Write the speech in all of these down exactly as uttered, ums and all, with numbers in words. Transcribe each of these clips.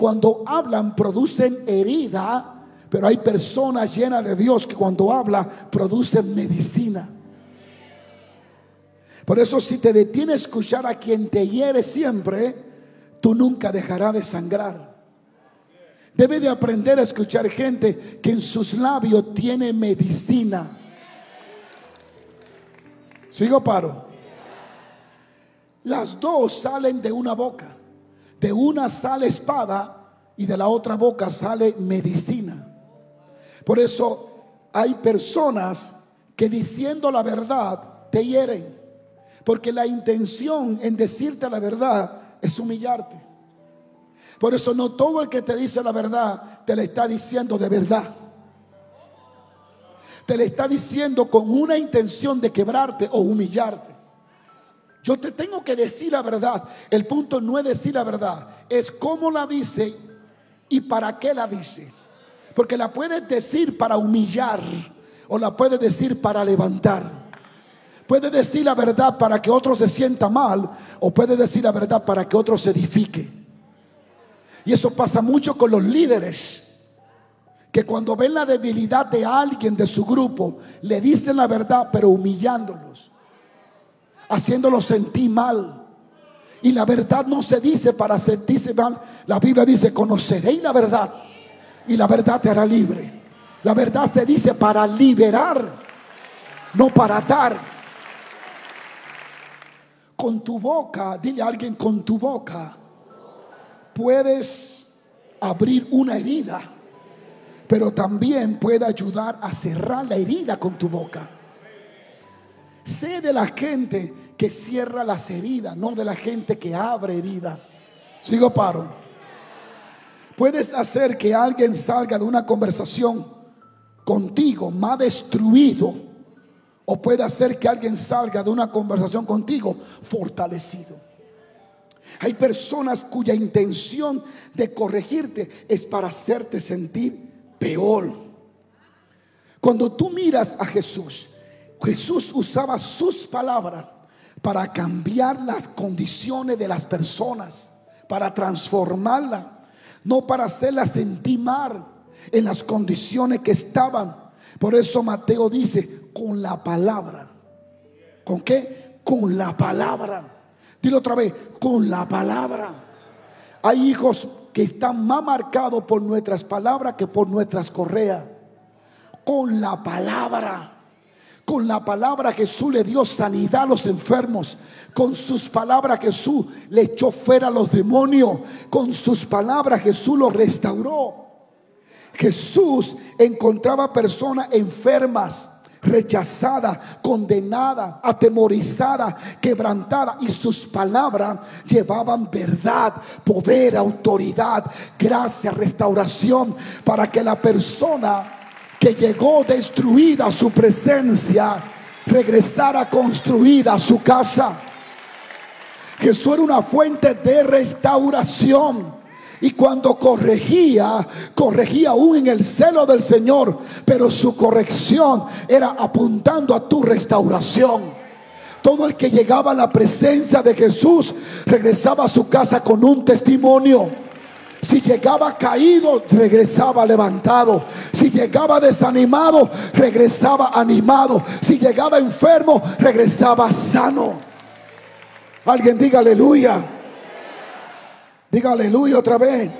cuando hablan producen herida, pero hay personas llenas de Dios que cuando hablan producen medicina. Por eso, si te detienes a escuchar a quien te hiere siempre, tú nunca dejarás de sangrar. Debe de aprender a escuchar gente que en sus labios tiene medicina. ¿Sigo, paro? Las dos salen de una boca. De una sale espada y de la otra boca sale medicina. Por eso hay personas que diciendo la verdad te hieren, porque la intención en decirte la verdad es humillarte. Por eso no todo el que te dice la verdad te la está diciendo de verdad. Te la está diciendo con una intención de quebrarte o humillarte. Yo te tengo que decir la verdad. El punto no es decir la verdad, es cómo la dice y para qué la dice. Porque la puedes decir para humillar o la puedes decir para levantar. Puede decir la verdad para que otro se sienta mal, o puede decir la verdad para que otro se edifique. Y eso pasa mucho con los líderes, que cuando ven la debilidad de alguien de su grupo, le dicen la verdad pero humillándolos, haciéndolos sentir mal. Y la verdad no se dice para sentirse mal. La Biblia dice: conoceréis la verdad y la verdad te hará libre. La verdad se dice para liberar, no para atar. Con tu boca, dile a alguien, con tu boca puedes abrir una herida, pero también puede ayudar a cerrar la herida con tu boca. Sé de la gente que cierra las heridas, no de la gente que abre heridas. Sigo, paro. Puedes hacer que alguien salga de una conversación contigo más destruido, o puede hacer que alguien salga de una conversación contigo fortalecido. Hay personas cuya intención de corregirte es para hacerte sentir peor. Cuando tú miras a Jesús, Jesús usaba sus palabras para cambiar las condiciones de las personas, para transformarlas, no para hacerlas sentir mal en las condiciones que estaban. Por eso Mateo dice: con la palabra. ¿Con qué? Con la palabra. Dilo otra vez: con la palabra. Hay hijos que están más marcados por nuestras palabras que por nuestras correas. Con la palabra. Con la palabra Jesús le dio sanidad a los enfermos. Con sus palabras Jesús le echó fuera a los demonios. Con sus palabras Jesús los restauró. Jesús encontraba personas enfermas, rechazadas, condenadas, atemorizadas, quebrantadas, y sus palabras llevaban verdad, poder, autoridad, gracia, restauración, para que la persona que llegó destruida a su presencia regresara construida a su casa. Jesús era una fuente de restauración. Y cuando corregía, corregía aún en el celo del Señor, pero su corrección era apuntando a tu restauración. Todo el que llegaba a la presencia de Jesús regresaba a su casa con un testimonio. Si llegaba caído, regresaba levantado. Si llegaba desanimado, regresaba animado. Si llegaba enfermo, regresaba sano. Alguien diga aleluya. Diga aleluya otra vez.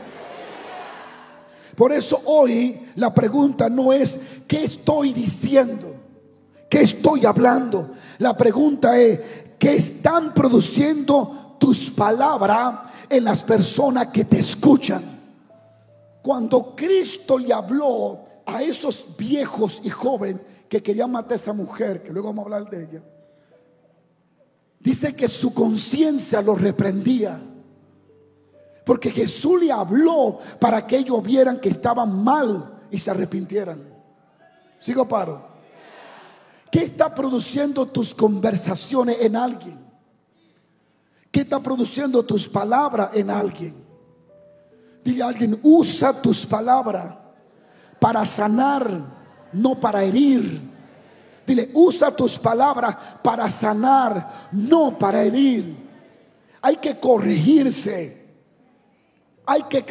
Por eso hoy la pregunta no es ¿qué estoy diciendo? ¿Qué estoy hablando? La pregunta es ¿qué están produciendo tus palabras en las personas que te escuchan? Cuando Cristo le habló a esos viejos y jóvenes que querían matar a esa mujer, que luego vamos a hablar de ella, dice que su conciencia los reprendía. Porque Jesús le habló para que ellos vieran que estaban mal y se arrepintieran. ¿Sigo, paro? ¿Qué está produciendo tus conversaciones en alguien? ¿Qué está produciendo tus palabras en alguien? Dile a alguien: usa tus palabras para sanar, no para herir. Dile: usa tus palabras para sanar, no para herir. Hay que corregirse. Hay que